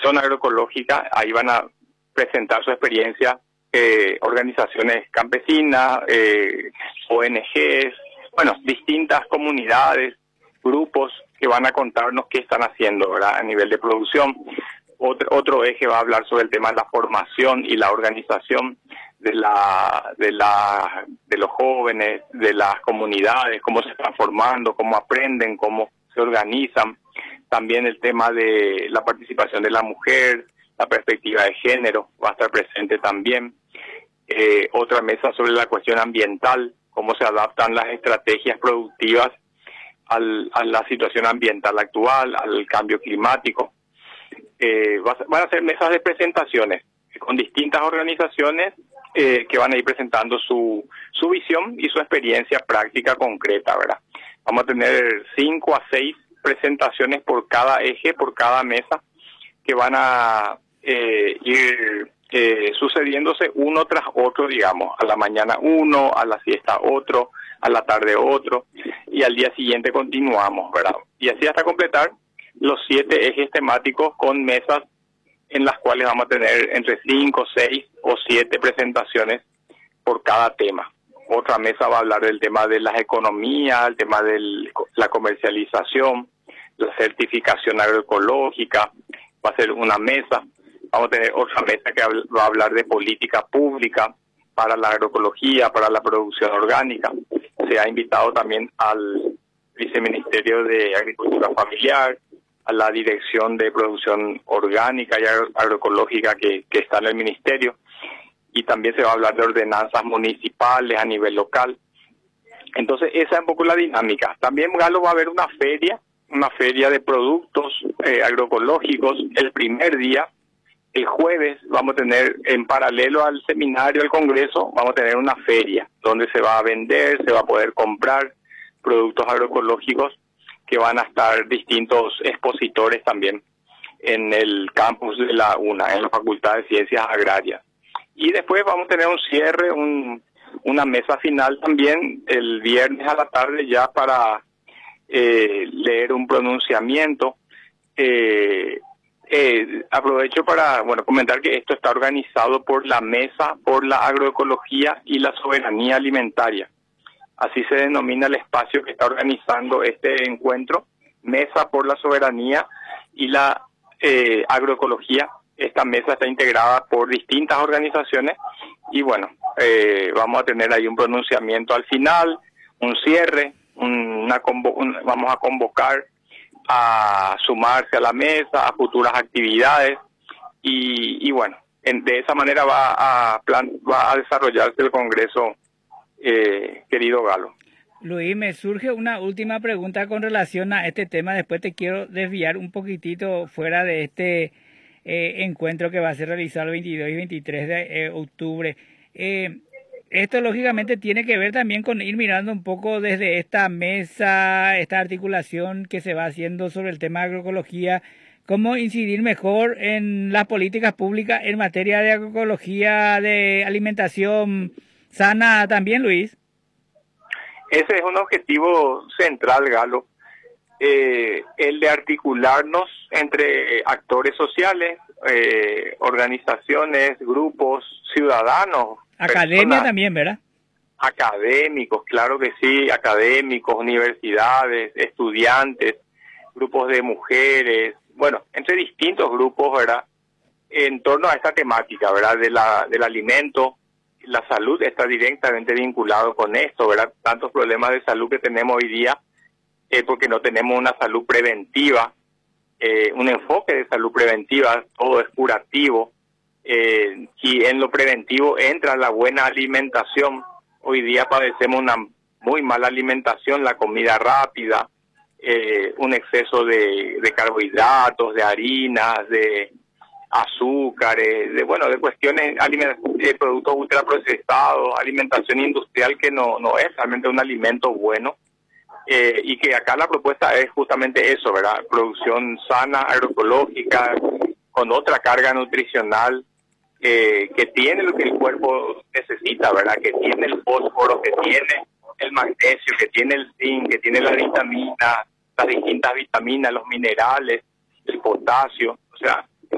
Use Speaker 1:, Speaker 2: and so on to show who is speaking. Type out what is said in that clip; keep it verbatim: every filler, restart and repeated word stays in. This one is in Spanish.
Speaker 1: producción agroecológica. Ahí van a presentar su experiencia eh, organizaciones campesinas, eh, O N Ges, bueno, distintas comunidades, grupos que van a contarnos qué están haciendo, ¿verdad?, a nivel de producción. Otro, otro eje va a hablar sobre el tema de la formación y la organización de la de la de los jóvenes, de las comunidades, cómo se están formando, cómo aprenden, cómo se organizan. También el tema de la participación de la mujer, la perspectiva de género va a estar presente también. Eh, otra mesa sobre la cuestión ambiental, cómo se adaptan las estrategias productivas al, a la situación ambiental actual, al cambio climático. Eh, va, van a ser mesas de presentaciones con distintas organizaciones eh, que van a ir presentando su, su visión y su experiencia práctica concreta, ¿verdad? Vamos a tener cinco a seis presentaciones por cada eje, por cada mesa, que van a eh, ir eh, sucediéndose uno tras otro, digamos, a la mañana uno, a la siesta otro, a la tarde otro, y al día siguiente continuamos, ¿verdad? Y así hasta completar los siete ejes temáticos con mesas en las cuales vamos a tener entre cinco, seis o siete presentaciones por cada tema. Otra mesa va a hablar del tema de las economías, el tema de la comercialización, la certificación agroecológica, va a ser una mesa. Vamos a tener otra mesa que va a hablar de política pública para la agroecología, para la producción orgánica. Se ha invitado también al Viceministerio de Agricultura Familiar, a la Dirección de Producción Orgánica y Agro Agroecológica que, que está en el Ministerio, y también se va a hablar de ordenanzas municipales a nivel local. Entonces esa es un poco la dinámica. También, Galo, va a haber una feria, una feria de productos eh, agroecológicos el primer día. El jueves vamos a tener, en paralelo al seminario, al congreso, vamos a tener una feria donde se va a vender, se va a poder comprar productos agroecológicos, que van a estar distintos expositores también en el campus de la UNA, en la Facultad de Ciencias Agrarias. Y después vamos a tener un cierre, un, una mesa final también el viernes a la tarde ya para eh, leer un pronunciamiento. Eh, eh, aprovecho para bueno comentar que esto está organizado por la Mesa por la Agroecología y la Soberanía Alimentaria. Así se denomina el espacio que está organizando este encuentro, Mesa por la Soberanía y la eh, Agroecología. Esta mesa está integrada por distintas organizaciones y bueno, eh, vamos a tener ahí un pronunciamiento al final, un cierre, una convo un, vamos a convocar a sumarse a la mesa, a futuras actividades y, y bueno, en, de esa manera va a, plan, va a desarrollarse el Congreso. Eh, querido Galo.
Speaker 2: Luis, me surge una última pregunta con relación a este tema. Después te quiero desviar un poquitito fuera de este eh, encuentro que va a ser realizado el veintidós y veintitrés de eh, octubre. Eh, esto lógicamente tiene que ver también con ir mirando un poco desde esta mesa, esta articulación que se va haciendo sobre el tema de agroecología, cómo incidir mejor en las políticas públicas en materia de agroecología, de alimentación sana también, Luis.
Speaker 1: Ese es un objetivo central, Galo, eh, el de articularnos entre actores sociales, eh, organizaciones, grupos, ciudadanos.
Speaker 2: Academia
Speaker 1: personas,
Speaker 2: también, ¿verdad?
Speaker 1: Académicos, claro que sí, académicos, universidades, estudiantes, grupos de mujeres, bueno, entre distintos grupos, ¿verdad? En torno a esta temática, ¿verdad? De la, del alimento. La salud está directamente vinculado con esto, ¿verdad? Tantos problemas de salud que tenemos hoy día es eh, porque no tenemos una salud preventiva, eh, un enfoque de salud preventiva, todo es curativo, eh, y en lo preventivo entra la buena alimentación. Hoy día padecemos una muy mala alimentación, la comida rápida, eh, un exceso de, de carbohidratos, de harinas, de azúcares, de bueno, de cuestiones de productos ultraprocesados, alimentación industrial que no no es realmente un alimento bueno, eh, y que acá la propuesta es justamente eso, ¿verdad? Producción sana, agroecológica, con otra carga nutricional, eh, que tiene lo que el cuerpo necesita, ¿verdad? Que tiene el fósforo, que tiene el magnesio, que tiene el zinc, que tiene la vitamina, las distintas vitaminas, los minerales, el potasio, o sea,